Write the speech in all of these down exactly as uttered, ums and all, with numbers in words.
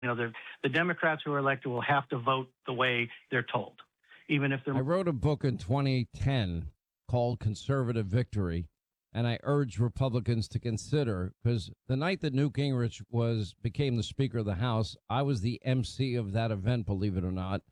You know, the the Democrats who are elected will have to vote the way they're told, even if they're. I wrote a book in twenty ten called Conservative Victory, and I urged Republicans to consider, because the night that Newt Gingrich was became the Speaker of the House, I was the M C of that event, believe it or not,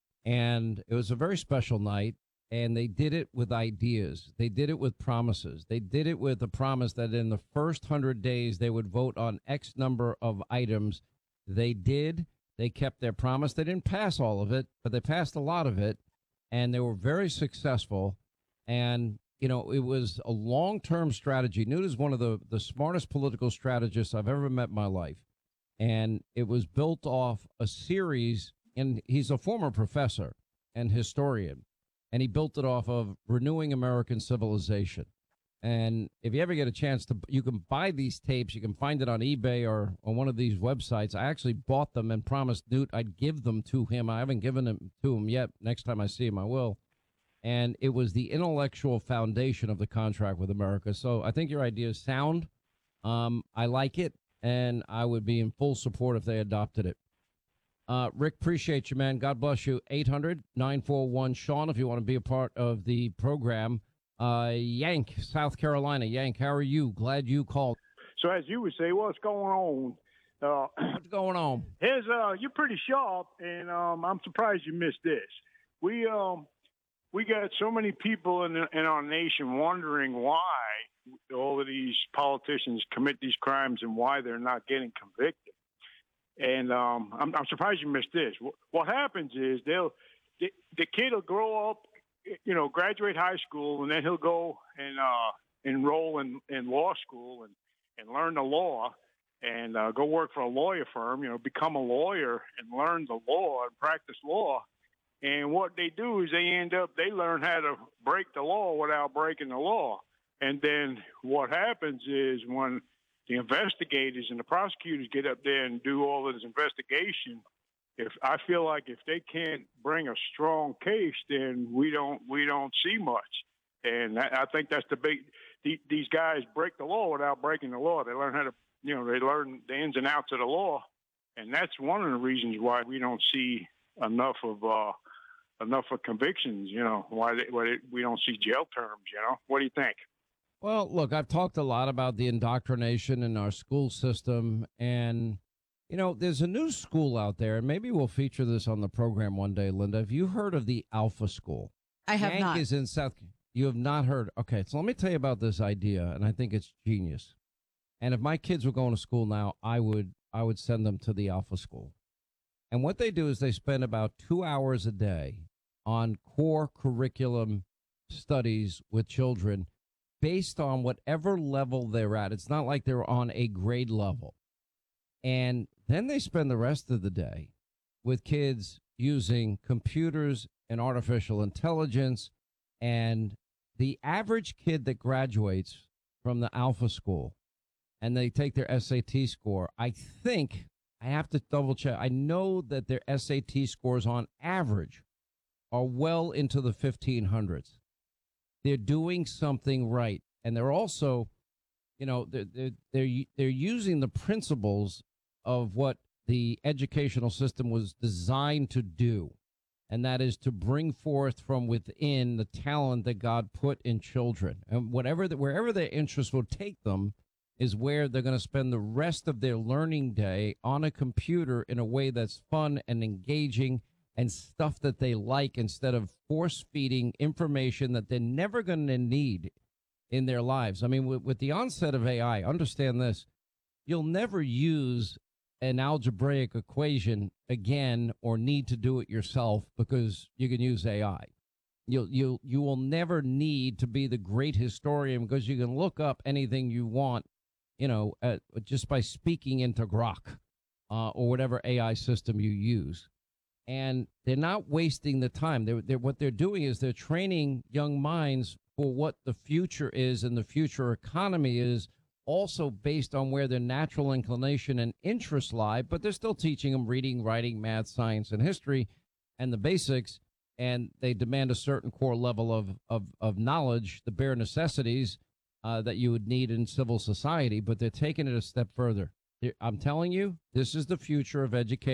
and it was a very special night. And they did it with ideas. They did it with promises. They did it with a promise that in the first hundred days they would vote on X number of items. They did. They kept their promise. They didn't pass all of it, but they passed a lot of it, and they were very successful. And, you know, it was a long-term strategy. Newt is one of the, the smartest political strategists I've ever met in my life. And it was built off a series, and he's a former professor and historian, and he built it off of renewing American civilization. And if you ever get a chance to, you can buy these tapes. You can find it on eBay or on one of these websites. I actually bought them and promised Newt I'd give them to him. I haven't given them to him yet. Next time I see him, I will. And it was the intellectual foundation of the contract with America. So I think your idea is sound. Um, I like it, and I would be in full support if they adopted it. Uh, Rick, appreciate you, man. God bless you. eight hundred nine four one Sean, if you want to be a part of the program. Uh, Yank, South Carolina. Yank, how are you? Glad you called. So as you would say, what's going on? Uh, what's going on? Here's, uh, you're pretty sharp, and um, I'm surprised you missed this. We um, we got so many people in, in our nation wondering why all of these politicians commit these crimes and why they're not getting convicted. And um, I'm, I'm surprised you missed this. What happens is they'll the, the kid will grow up, you know, graduate high school, and then he'll go and uh, enroll in, in law school and, and learn the law and uh, go work for a lawyer firm, you know, become a lawyer and learn the law and practice law. And what they do is they end up, they learn how to break the law without breaking the law. And then what happens is when the investigators and the prosecutors get up there and do all of this investigation, if I feel like if they can't bring a strong case, then we don't we don't see much. And I, I think that's the big. The, these guys break the law without breaking the law. They learn how to, you know, they learn the ins and outs of the law, and that's one of the reasons why we don't see enough of uh, enough of convictions. You know, why, they, why they, we don't see jail terms. You know, what do you think? Well, look, I've talked a lot about the indoctrination in our school system, and, you know, there's a new school out there, and maybe we'll feature this on the program one day, Linda. Have you heard of the Alpha School? I have Yank not. Is in South. You have not heard. Okay, so let me tell you about this idea, and I think it's genius. And if my kids were going to school now, I would I would send them to the Alpha School. And what they do is they spend about two hours a day on core curriculum studies with children based on whatever level they're at. It's not like they're on a grade level. And then they spend the rest of the day with kids using computers and artificial intelligence. And the average kid that graduates from the Alpha School and they take their S A T score, I think, I have to double check. I know that their S A T scores on average are well into the fifteen hundreds. They're doing something right. And they're also, you know, they're, they're, they're, they're using the principles of what the educational system was designed to do. And that is to bring forth from within the talent that God put in children. And whatever, the, wherever their interests will take them is where they're going to spend the rest of their learning day on a computer in a way that's fun and engaging and stuff that they like, instead of force feeding information that they're never going to need in their lives. I mean, with, with the onset of A I, understand this, you'll never use an algebraic equation again or need to do it yourself because you can use A I. You'll, you you will never need to be the great historian because you can look up anything you want, you know, uh, just by speaking into Grok uh, or whatever A I system you use. And they're not wasting the time. They're, they're, what they're doing is they're training young minds for what the future is and the future economy is, also based on where their natural inclination and interests lie. But they're still teaching them reading, writing, math, science, and history and the basics. And they demand a certain core level of, of, of knowledge, the bare necessities uh, that you would need in civil society. But they're taking it a step further. Here- I'm telling you, this is the future of education.